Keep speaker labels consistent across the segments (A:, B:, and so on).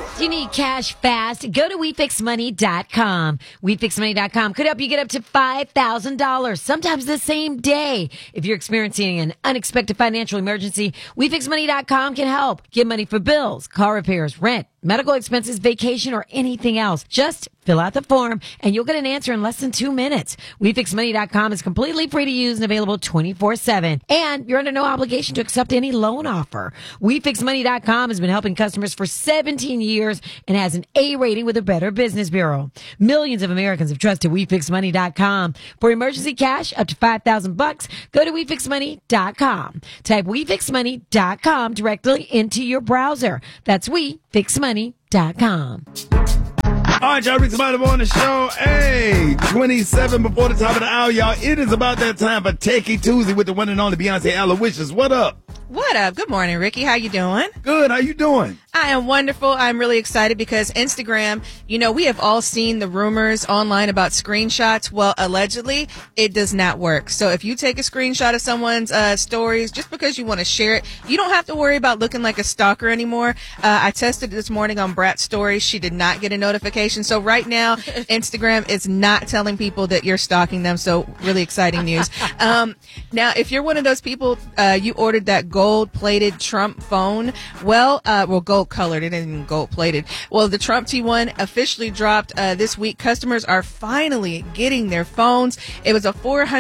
A: You need cash fast? Go to WeFixMoney.com. WeFixMoney.com could help you get up to $5,000, sometimes the same day. If you're experiencing an unexpected financial emergency, WeFixMoney.com can help. Get money for bills, car repairs, rent, medical expenses, vacation, or anything else. Just fill out the form and you'll get an answer in less than 2 minutes. WeFixMoney.com is completely free to use and available 24/7. And you're under no obligation to accept any loan offer. WeFixMoney.com has been helping customers for 17 years and has an A rating with the Better Business Bureau. Millions of Americans have trusted WeFixMoney.com. For emergency cash up to $5,000, go to WeFixMoney.com. Type WeFixMoney.com directly into your browser. That's WeFixMoney.com.
B: All right, y'all, Rick Smiley on the show. Hey, 27 before the top of the hour, y'all. It is about that time for Techie Tuesday with the one and only Beyonce Aloysius. What up?
C: What up? Good morning, Ricky. How you doing?
B: Good. How you doing?
C: I am wonderful. I'm really excited because Instagram, we have all seen the rumors online about screenshots. Well, allegedly, it does not work. So if you take a screenshot of someone's stories just because you want to share it, you don't have to worry about looking like a stalker anymore. I tested this morning on Brat's stories. She did not get a notification. So right now, Instagram is not telling people that you're stalking them. So really exciting news. Now, if you're one of those people, you ordered that gold-plated Trump phone. Well, gold-colored. It isn't even gold-plated. Well, the Trump T1 officially dropped this week. Customers are finally getting their phones. It was a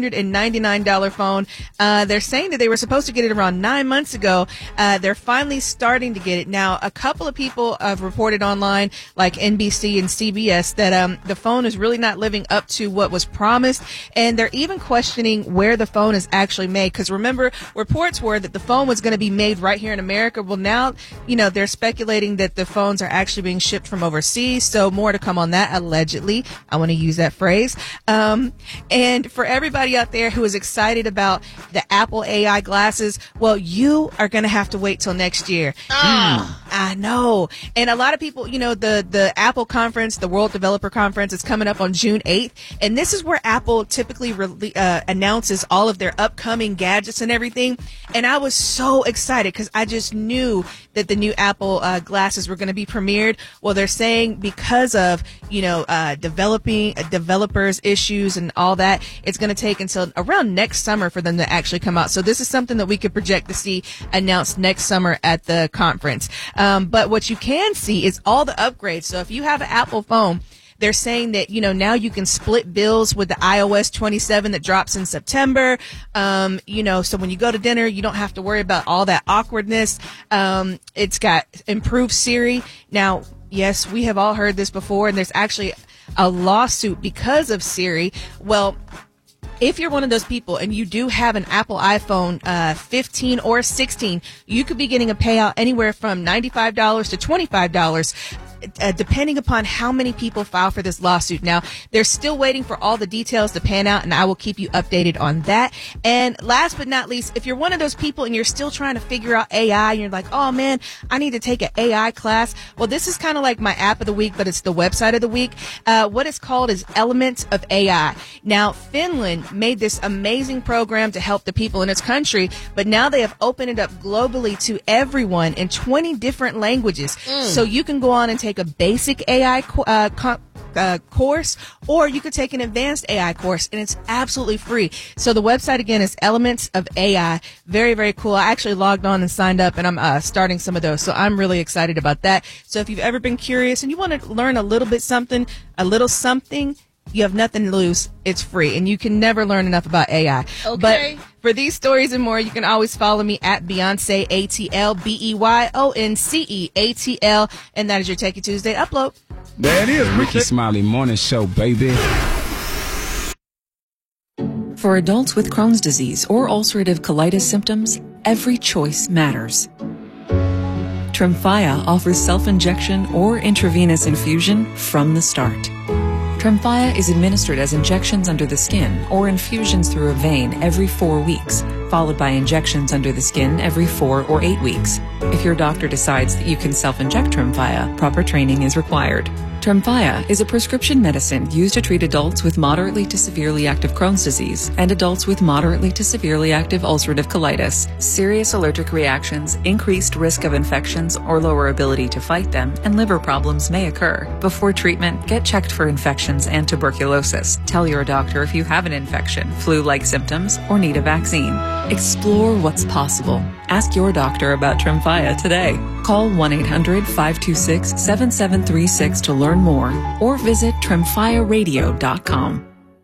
C: $499 phone. They're saying that they were supposed to get it around 9 months ago. They're finally starting to get it. Now, a couple of people have reported online, like NBC and CBS, that the phone is really not living up to what was promised. And they're even questioning where the phone is actually made. Because remember, reports were that the phone was going to be made right here in America. Well, now, they're speculating that the phones are actually being shipped from overseas. So more to come on that, allegedly. I want to use that phrase. And for everybody out there who is excited about the Apple AI glasses, well, you are going to have to wait till next year. I know. And a lot of people, the Apple conference, the World Developer Conference is coming up on June 8th. And this is where Apple typically announces all of their upcoming gadgets and everything. And I was so excited because I just knew that the new Apple glasses were going to be premiered. Well, they're saying because of, developers issues and all that, it's going to take until around next summer for them to actually come out. So this is something that we could project to see announced next summer at the conference. But what you can see is all the upgrades. So if you have an Apple phone, they're saying that, now you can split bills with the iOS 27 that drops in September. So when you go to dinner, you don't have to worry about all that awkwardness. It's got improved Siri. Now, yes, we have all heard this before, and there's actually a lawsuit because of Siri. Well, if you're one of those people and you do have an Apple iPhone 15 or 16, you could be getting a payout anywhere from $95 to $25. Depending upon how many people file for this lawsuit. Now, they're still waiting for all the details to pan out, and I will keep you updated on that. And last but not least, if you're one of those people and you're still trying to figure out AI, and you're like, oh man, I need to take an AI class. Well, this is kind of like my app of the week, but it's the website of the week. What it's called is Elements of AI. Now, Finland made this amazing program to help the people in its country, but now they have opened it up globally to everyone in 20 different languages. So you can go on and take a basic AI course, or you could take an advanced AI course, and it's absolutely free. So the website again is Elements of AI. Very, very cool. I actually logged on and signed up, and I'm starting some of those. So I'm really excited about that. So if you've ever been curious and you want to learn a little something, you have nothing to lose. It's free, and you can never learn enough about AI.
D: Okay.
C: But for these stories and more, you can always follow me at Beyonce ATL, Beyonce ATL, and that is your Techie Tuesday upload.
B: There it is.
E: Ricky Smiley Morning Show, baby.
F: For adults with Crohn's disease or ulcerative colitis symptoms, every choice matters. Tremfya offers self-injection or intravenous infusion from the start. Tremfya is administered as injections under the skin or infusions through a vein every 4 weeks, followed by injections under the skin every 4 or 8 weeks. If your doctor decides that you can self-inject Tremfya, proper training is required. Tremfya is a prescription medicine used to treat adults with moderately to severely active Crohn's disease and adults with moderately to severely active ulcerative colitis. Serious allergic reactions, increased risk of infections or lower ability to fight them, and liver problems may occur. Before treatment, get checked for infections and tuberculosis. Tell your doctor if you have an infection, flu-like symptoms, or need a vaccine. Explore what's possible. Ask your doctor about Tremfya today. Call 1-800-526-7736 to learn more or visit tremfyaradio.com.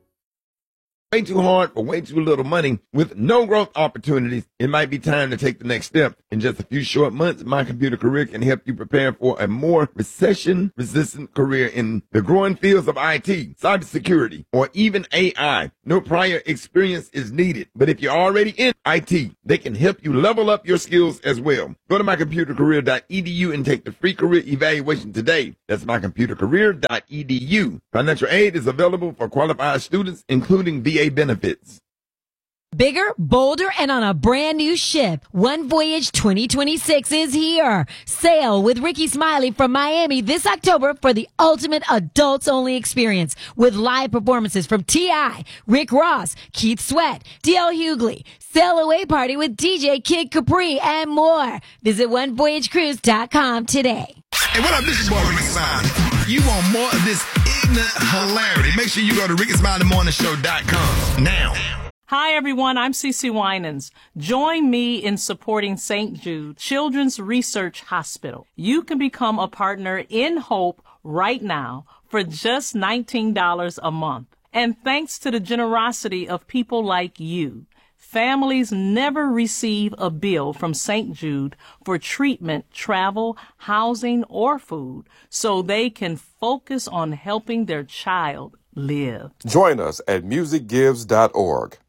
B: Way too hard for way too little money with no growth opportunities. It might be time to take the next step. In just a few short months, My Computer Career can help you prepare for a more recession-resistant career in the growing fields of IT, cybersecurity, or even AI. No prior experience is needed, but if you're already in IT, they can help you level up your skills as well. Go to mycomputercareer.edu and take the free career evaluation today. That's mycomputercareer.edu. Financial aid is available for qualified students, including VA benefits.
A: Bigger, bolder, and on a brand new ship. One Voyage 2026 is here. Sail with Ricky Smiley from Miami this October for the ultimate adults-only experience with live performances from T.I., Rick Ross, Keith Sweat, D.L. Hughley, Sail Away Party with DJ Kid Capri, and more. Visit OneVoyageCruise.com today.
D: Hey, what up? This is your boy Ricky Smiley. You want more of this ignorant hilarity? Make sure you go to RickySmileyMorningShow.com now.
G: Hi, everyone. I'm CeCe Winans. Join me in supporting St. Jude Children's Research Hospital. You can become a partner in Hope right now for just $19 a month. And thanks to the generosity of people like you, families never receive a bill from St. Jude for treatment, travel, housing, or food, so they can focus on helping their child live.
H: Join us at musicgives.org.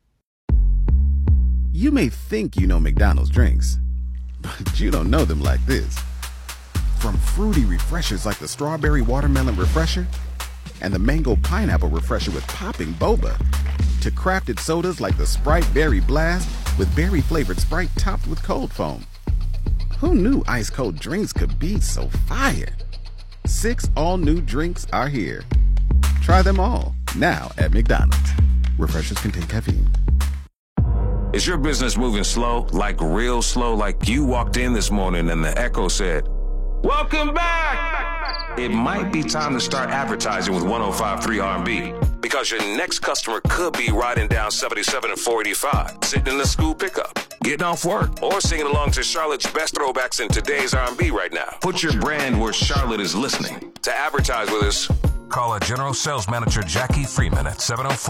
I: You may think you know McDonald's drinks, but you don't know them like this. From fruity refreshers like the Strawberry Watermelon Refresher and the Mango Pineapple Refresher with popping boba, to crafted sodas like the Sprite Berry Blast with berry-flavored Sprite topped with cold foam. Who knew ice-cold drinks could be so fire? 6 all-new drinks are here. Try them all, now at McDonald's. Refreshers contain caffeine.
J: Is your business moving slow, like real slow, like you walked in this morning and the echo said, "Welcome back"? It might be time to start advertising with 105.3 R&B, because your next customer could be riding down 77 and 485, sitting in the school pickup, getting off work, or singing along to Charlotte's best throwbacks in today's R&B right now. Put your brand where Charlotte is listening. To advertise with us, call our General Sales Manager Jackie Freeman at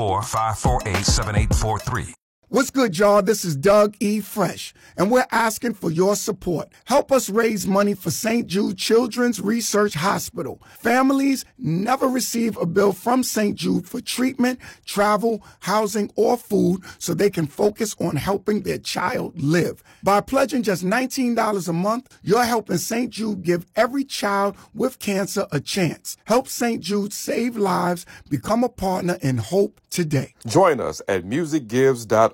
J: 704-548-7843.
K: What's good, y'all? This is Doug E. Fresh, and we're asking for your support. Help us raise money for St. Jude Children's Research Hospital. Families never receive a bill from St. Jude for treatment, travel, housing, or food, so they can focus on helping their child live. By pledging just $19 a month, you're helping St. Jude give every child with cancer a chance. Help St. Jude save lives. Become a partner in hope today.
H: Join us at musicgives.org.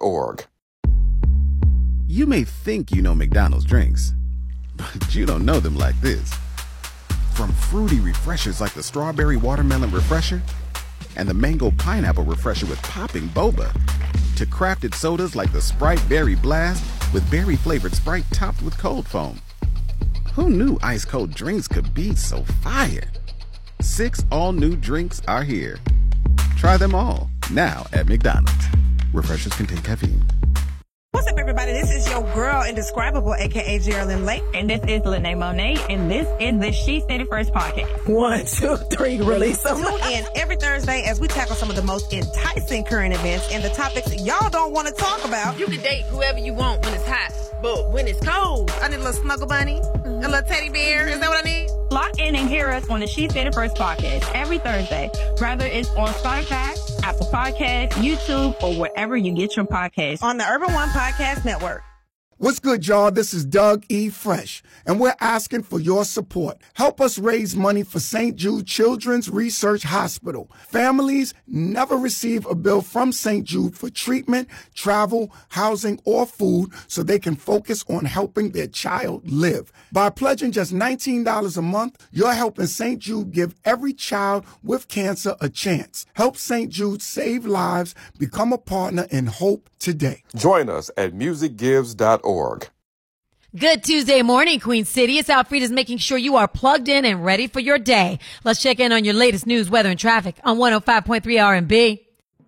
I: You may think you know McDonald's drinks, but you don't know them like this. From fruity refreshers like the Strawberry Watermelon Refresher and the Mango Pineapple Refresher with popping boba, to crafted sodas like the Sprite Berry Blast with berry-flavored Sprite topped with cold foam. Who knew ice-cold drinks could be so fire? 6 all-new drinks are here. Try them all, now at McDonald's. Refreshers contain caffeine.
L: What's up, everybody? This is your girl, Indescribable, a.k.a. Geraldine Lake.
M: And this is Lene Monet, and this is the She Said It First podcast.
L: 1, 2, 3, release them. Tune in every Thursday as we tackle some of the most enticing current events and the topics y'all don't want to talk about.
N: You can date whoever you want when it's hot, but when it's cold,
L: I need a little snuggle bunny, a little teddy bear. Is that what I need?
M: Lock in and hear us on the She Said It First podcast every Thursday, whether it's on Spotify, Apple Podcasts, YouTube, or wherever you get your podcasts.
L: On the Urban One Podcast Network.
K: What's good, y'all? This is Doug E. Fresh, and we're asking for your support. Help us raise money for St. Jude Children's Research Hospital. Families never receive a bill from St. Jude for treatment, travel, housing, or food so they can focus on helping their child live. By pledging just $19 a month, you're helping St. Jude give every child with cancer a chance. Help St. Jude save lives. Become a partner in hope today.
H: Join us at musicgives.org.
A: Good Tuesday morning, Queen City. It's Alfreda's making sure you are plugged in and ready for your day. Let's check in on your latest news, weather, and traffic on 105.3 R&B.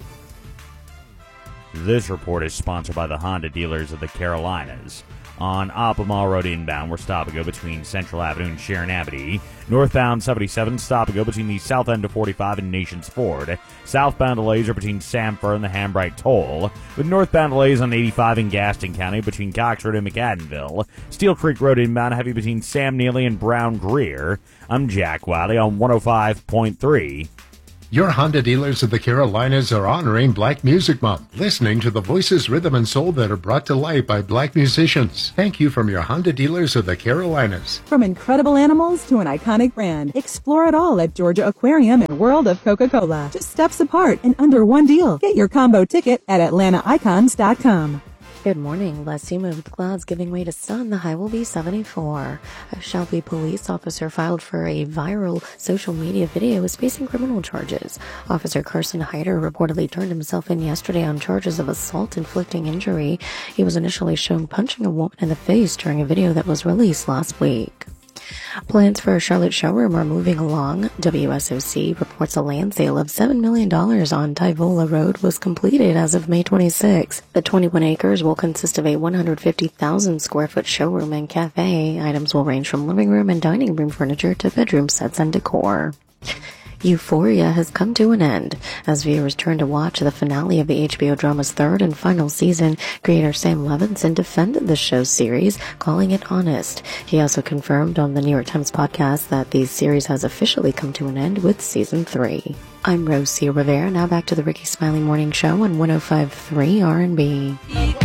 O: This report is sponsored by the Honda dealers of the Carolinas. On Albemarle Road inbound, we're stop and go between Central Avenue and Sharon Avenue. Northbound 77, stop and go between the south end of 45 and Nations Ford. Southbound delays are between Sanford and the Hambright Toll, with northbound delays on 85 in Gaston County between Cox Road and McAdenville. Steel Creek Road inbound heavy between Sam Neely and Brown Greer. I'm Jack Wiley on 105.3.
P: Your Honda dealers of the Carolinas are honoring Black Music Month, listening to the voices, rhythm, and soul that are brought to life by Black musicians. Thank you from your Honda dealers of the Carolinas.
Q: From incredible animals to an iconic brand, explore it all at Georgia Aquarium and World of Coca-Cola. Just steps apart and under one deal. Get your combo ticket at AtlantaIcons.com.
R: Good morning. Let's see move with clouds giving way to sun. The high will be 74. A Shelby police officer filed for a viral social media video is facing criminal charges. Officer Carson Hyder reportedly turned himself in yesterday on charges of assault inflicting injury. He was initially shown punching a woman in the face during a video that was released last week. Plans for a Charlotte showroom are moving along. WSOC reports a land sale of $7 million on Tyvola Road was completed as of May 26. The 21 acres will consist of a 150,000 square foot showroom and cafe. Items will range from living room and dining room furniture to bedroom sets and decor. Euphoria has come to an end. As viewers turn to watch the finale of the HBO drama's third and final season, creator Sam Levinson defended the show's series, calling it honest. He also confirmed on the New York Times podcast that the series has officially come to an end with season 3. I'm Rosie Rivera. Now back to the Ricky Smiley Morning Show on 105.3 R&B.